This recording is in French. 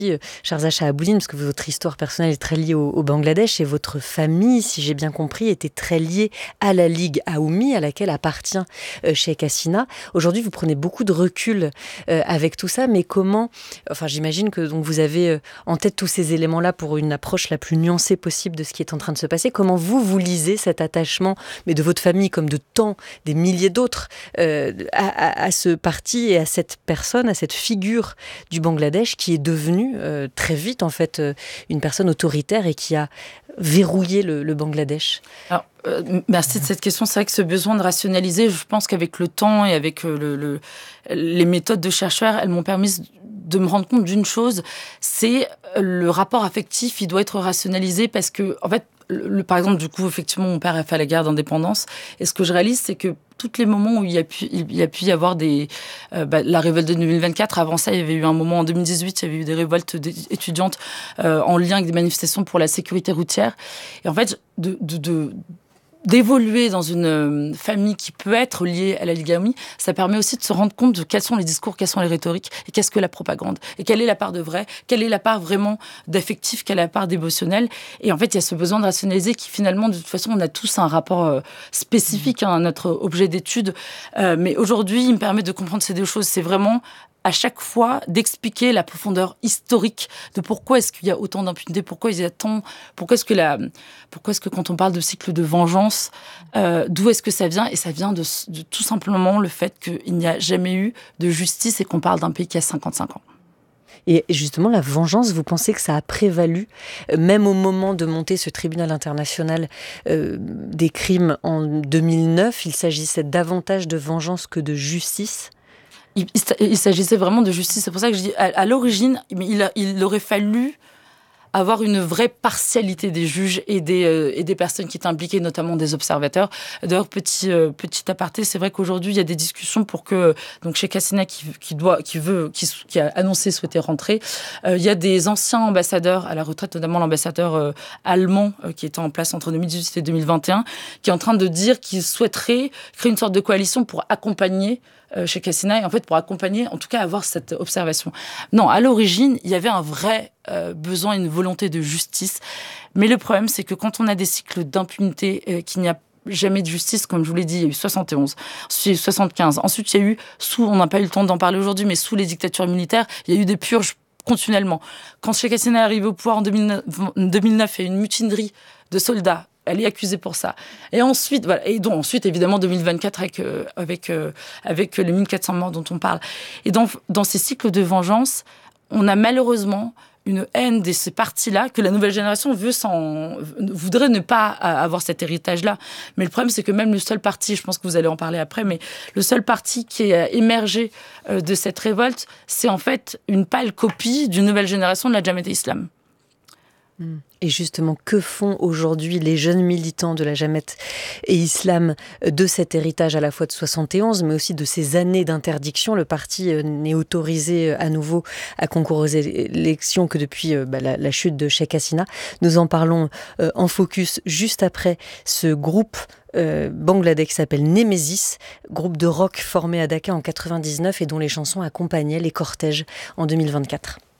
Sharza Shahaboudine, parce que votre histoire personnelle est très liée au Bangladesh et votre famille, si j'ai bien compris, était très liée à la Ligue Aoumi, à laquelle appartient Sheikh Hasina. Aujourd'hui, vous prenez beaucoup de recul avec tout ça, mais comment... Enfin, j'imagine que donc, vous avez en tête tous ces éléments-là pour une approche la plus nuancée possible de ce qui est en train de se passer. Comment vous lisez cet attachement, mais de votre famille comme de tant, des milliers d'autres, à ce parti et à cette personne, à cette figure du Bangladesh qui est devenue très vite en fait une personne autoritaire et qui a verrouillé le Bangladesh. Alors, merci de cette question. C'est vrai que ce besoin de rationaliser, je pense qu'avec le temps et avec les méthodes de chercheurs, elles m'ont permis de me rendre compte d'une chose, c'est le rapport affectif, il doit être rationalisé parce que, en fait, par exemple, du coup, effectivement, mon père a fait la guerre d'indépendance. Et ce que je réalise, c'est que tous les moments où il y a pu y avoir la révolte de 2024, avant ça, il y avait eu un moment en 2018, il y avait eu des révoltes étudiantes en lien avec des manifestations pour la sécurité routière. Et en fait, d'évoluer dans une famille qui peut être liée à la Ligue Aoumi, ça permet aussi de se rendre compte de quels sont les discours, quelles sont les rhétoriques, et qu'est-ce que la propagande, et quelle est la part de vrai, quelle est la part vraiment d'affectif, quelle est la part d'émotionnel. Et en fait, il y a ce besoin de rationaliser qui, finalement, de toute façon, on a tous un rapport spécifique à notre objet d'étude. Mais aujourd'hui, il me permet de comprendre ces deux choses. C'est vraiment à chaque fois d'expliquer la profondeur historique de pourquoi est-ce qu'il y a autant d'impunité, pourquoi est-ce que quand on parle de cycle de vengeance, d'où est-ce que ça vient? Et ça vient de tout simplement le fait qu'il n'y a jamais eu de justice et qu'on parle d'un pays qui a 55 ans. Et justement, la vengeance, vous pensez que ça a prévalu, même au moment de monter ce tribunal international des crimes en 2009, il s'agissait davantage de vengeance que de justice? Il s'agissait vraiment de justice. C'est pour ça que je dis, à l'origine, il aurait fallu avoir une vraie partialité des juges et des personnes qui étaient impliquées, notamment des observateurs. D'ailleurs, petit aparté, c'est vrai qu'aujourd'hui, il y a des discussions pour que, donc, Sheikh Hasina qui a annoncé souhaiter rentrer, il y a des anciens ambassadeurs à la retraite, notamment l'ambassadeur allemand qui était en place entre 2018 et 2021, qui est en train de dire qu'il souhaiterait créer une sorte de coalition pour accompagner Sheikh Hasina et en fait pour accompagner, en tout cas avoir cette observation. Non, à l'origine, il y avait un vrai besoin, une volonté de justice. Mais le problème, c'est que quand on a des cycles d'impunité, qu'il n'y a jamais de justice, comme je vous l'ai dit, il y a eu 71, ensuite il y a eu 75, ensuite il y a eu, on n'a pas eu le temps d'en parler aujourd'hui, mais sous les dictatures militaires, il y a eu des purges continuellement. Quand Sheikh Hasina est arrivé au pouvoir en 2009, il y a eu une mutinerie de soldats. Elle est accusée pour ça. Et ensuite, voilà. Et donc, ensuite, évidemment, 2024, avec les 1400 morts dont on parle. Et dans ces cycles de vengeance, on a malheureusement une haine de ces partis-là que la nouvelle génération voudrait ne pas avoir cet héritage-là. Mais le problème, c'est que même le seul parti, je pense que vous allez en parler après, mais le seul parti qui a émergé de cette révolte, c'est en fait une pâle copie d'une nouvelle génération de la Jamaat Islam. Et justement, que font aujourd'hui les jeunes militants de la Jamaat et Islam de cet héritage à la fois de 71, mais aussi de ces années d'interdiction? Le parti n'est autorisé à nouveau à concourir aux élections que depuis la chute de Sheikh Hasina. Nous en parlons en focus juste après ce groupe bangladais qui s'appelle Nemesis, groupe de rock formé à Dhaka en 99 et dont les chansons accompagnaient les cortèges en 2024.